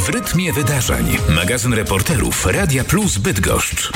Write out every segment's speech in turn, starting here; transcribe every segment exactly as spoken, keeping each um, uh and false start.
W rytmie wydarzeń. Magazyn reporterów Radia Plus Bydgoszcz.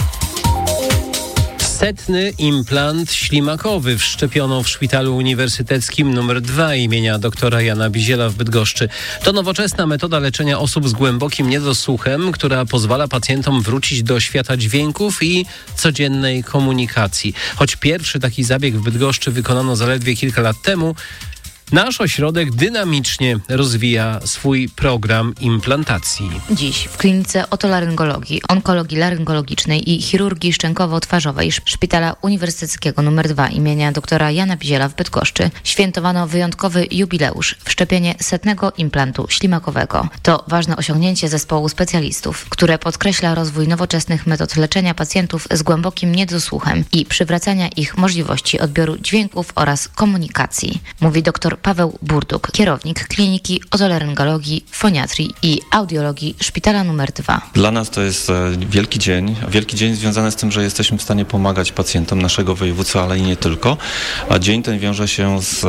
Setny implant ślimakowy wszczepiono w Szpitalu Uniwersyteckim numer dwa imienia doktora Jana Biziela w Bydgoszczy. To nowoczesna metoda leczenia osób z głębokim niedosłuchem, która pozwala pacjentom wrócić do świata dźwięków i codziennej komunikacji. Choć pierwszy taki zabieg w Bydgoszczy wykonano zaledwie kilka lat temu, nasz ośrodek dynamicznie rozwija swój program implantacji. Dziś w klinice otolaryngologii, onkologii laryngologicznej i chirurgii szczękowo-twarzowej Szpitala Uniwersyteckiego numer dwa imienia doktora Jana Biziela w Bydgoszczy świętowano wyjątkowy jubileusz – wszczepienie setnego implantu ślimakowego. To ważne osiągnięcie zespołu specjalistów, które podkreśla rozwój nowoczesnych metod leczenia pacjentów z głębokim niedosłuchem i przywracania ich możliwości odbioru dźwięków oraz komunikacji, mówi dr Paweł Burduk, kierownik Kliniki Otolaryngologii, Foniatrii i Audiologii Szpitala numer dwa. Dla nas to jest wielki dzień. Wielki dzień związany z tym, że jesteśmy w stanie pomagać pacjentom naszego województwa, ale i nie tylko. A dzień ten wiąże się z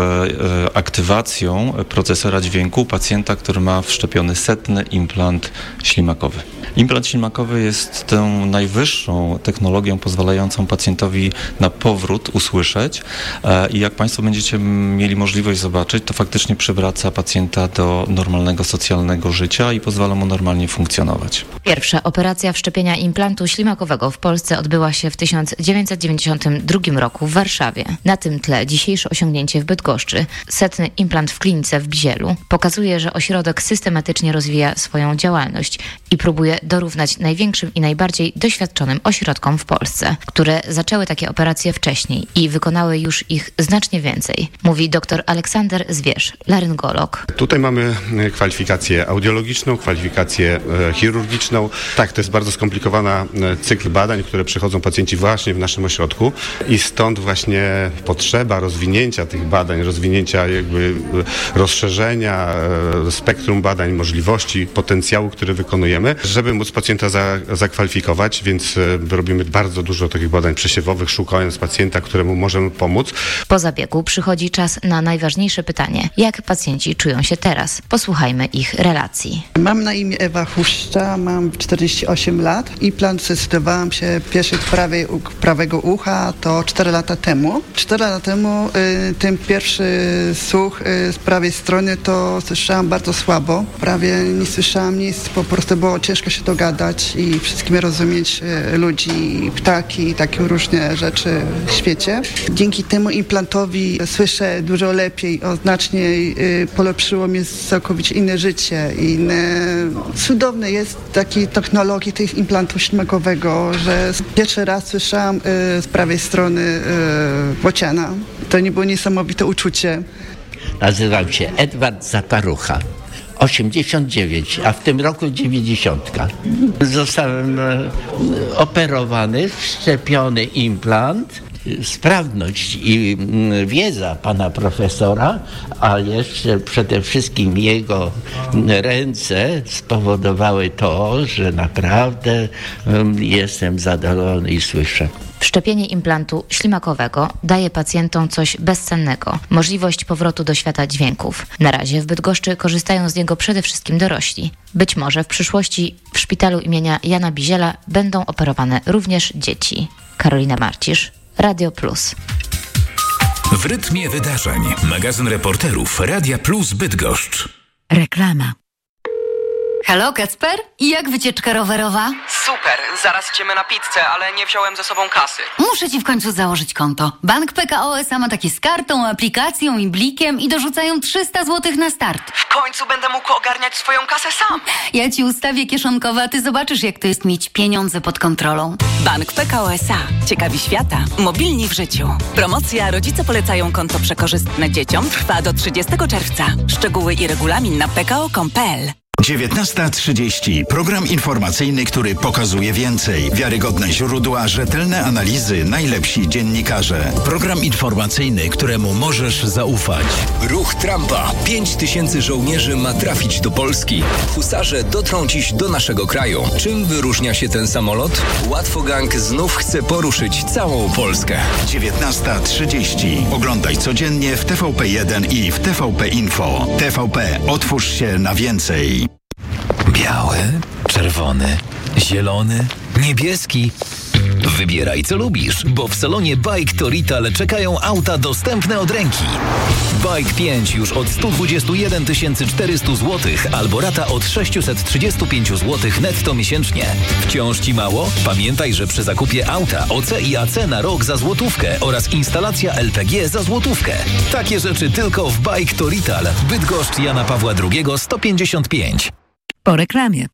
aktywacją procesora dźwięku pacjenta, który ma wszczepiony setny implant ślimakowy. Implant ślimakowy jest tą najwyższą technologią pozwalającą pacjentowi na powrót usłyszeć i jak Państwo będziecie mieli możliwość zobaczyć, to faktycznie przywraca pacjenta do normalnego, socjalnego życia i pozwala mu normalnie funkcjonować. Pierwsza operacja wszczepienia implantu ślimakowego w Polsce odbyła się w tysiąc dziewięćset dziewięćdziesiątym drugim roku w Warszawie. Na tym tle dzisiejsze osiągnięcie w Bydgoszczy, setny implant w klinice w Bizielu, pokazuje, że ośrodek systematycznie rozwija swoją działalność i próbuje dorównać największym i najbardziej doświadczonym ośrodkom w Polsce, które zaczęły takie operacje wcześniej i wykonały już ich znacznie więcej, mówi dr Aleksander Zwierz, laryngolog. Tutaj mamy kwalifikację audiologiczną, kwalifikację e, chirurgiczną. Tak, to jest bardzo skomplikowana e, cykl badań, które przechodzą pacjenci właśnie w naszym ośrodku i stąd właśnie potrzeba rozwinięcia tych badań, rozwinięcia jakby e, rozszerzenia e, spektrum badań, możliwości, potencjału, który wykonujemy, żeby móc pacjenta za, zakwalifikować, więc e, robimy bardzo dużo takich badań przesiewowych, szukając pacjenta, któremu możemy pomóc. Po zabiegu przychodzi czas na najważniejsze pytanie. Jak pacjenci czują się teraz? Posłuchajmy ich relacji. Mam na imię Ewa Huszcza, mam czterdzieści osiem lat. Implant zdecydowałam się pierwszy prawej, prawego ucha to cztery lata temu. cztery lata temu y, ten pierwszy słuch y, z prawej strony to słyszałam bardzo słabo. Prawie nie słyszałam nic, po prostu było ciężko się dogadać i wszystkim rozumieć y, ludzi, ptaki i takie różne rzeczy w świecie. Dzięki temu implantowi słyszę dużo lepiej, o znacznie y, polepszyło mi całkowicie inne życie. Inne. Cudowne jest takiej technologii tych implantu ślimakowego, że pierwszy raz słyszałam y, z prawej strony y, bociana. To nie było niesamowite uczucie. Nazywam się Edward Zaparucha. osiemdziesiąt dziewięć, a w tym roku dziewięćdziesiąt. Zostałem e, operowany, wszczepiony implant. Sprawność i wiedza pana profesora, a jeszcze przede wszystkim jego ręce spowodowały to, że naprawdę jestem zadowolony i słyszę. Wszczepienie implantu ślimakowego daje pacjentom coś bezcennego. Możliwość powrotu do świata dźwięków. Na razie w Bydgoszczy korzystają z niego przede wszystkim dorośli. Być może w przyszłości w szpitalu imienia Jana Biziela będą operowane również dzieci. Karolina Marcisz, Radio Plus. W rytmie wydarzeń. Magazyn reporterów Radia Plus Bydgoszcz. Reklama. Halo, Kacper? I jak wycieczka rowerowa? Super, zaraz idziemy na pizzę, ale nie wziąłem ze sobą kasy. Muszę ci w końcu założyć konto. Bank P K O S A ma takie z kartą, aplikacją i blikiem i dorzucają trzysta złotych na start. W końcu będę mógł ogarniać swoją kasę sam. Ja ci ustawię kieszonkowe, a ty zobaczysz, jak to jest mieć pieniądze pod kontrolą. Bank P K O S A. Ciekawi świata. Mobilni w życiu. Promocja Rodzice polecają konto przekorzystne dzieciom trwa do trzydziestego czerwca. Szczegóły i regulamin na p k o kropka com kropka p l. dziewiętnasta trzydzieści. Program informacyjny, który pokazuje więcej. Wiarygodne źródła, rzetelne analizy, najlepsi dziennikarze. Program informacyjny, któremu możesz zaufać. Ruch Trumpa. Pięć tysięcy żołnierzy ma trafić do Polski. Husarze dotrą dziś do naszego kraju. Czym wyróżnia się ten samolot? Łatwogang znów chce poruszyć całą Polskę. dziewiętnasta trzydzieści. Oglądaj codziennie w T V P jeden i w T V P Info. T V P. Otwórz się na więcej. Biały, czerwony, zielony, niebieski. Wybieraj co lubisz, bo w salonie Bike to Retail czekają auta dostępne od ręki. Bike pięć już od sto dwadzieścia jeden tysięcy czterysta złotych albo rata od sześćset trzydzieści pięć złotych netto miesięcznie. Wciąż Ci mało? Pamiętaj, że przy zakupie auta O C i A C na rok za złotówkę oraz instalacja L P G za złotówkę. Takie rzeczy tylko w Bike to Retail. Bydgoszcz Jana Pawła drugiego sto pięćdziesiąt pięć. Po reklamie.